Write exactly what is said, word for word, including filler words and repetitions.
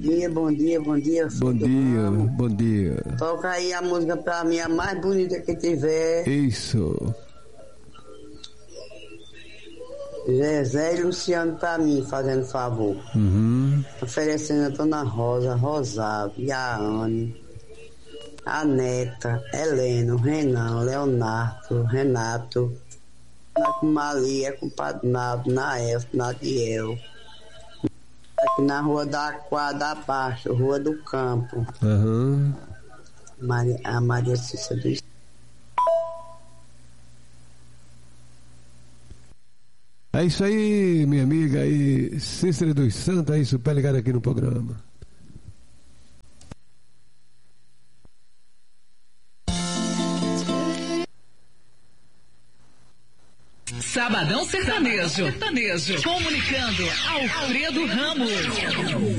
dia, bom dia, bom dia. Bom dia, bom dia. Toca aí a música pra mim, a mais bonita que tiver. Isso. Zezé e Luciano pra mim, fazendo favor. Uhum. Oferecendo a Dona Rosa, Rosário e a Anne, a Neta, Helena, Renan, Leonardo, Renato, com Maria, com Padnaldo, Naelso, Nadiel. Aqui na Rua da Quadra Abaixo, Rua do Campo. Uhum. Maria, a Maria Cícera do É isso aí, minha amiga aí, Cícera dos Santos, aí, super ligado aqui no programa. Sabadão Sertanejo. Sertanejo. Comunicando Alfredo Ramos.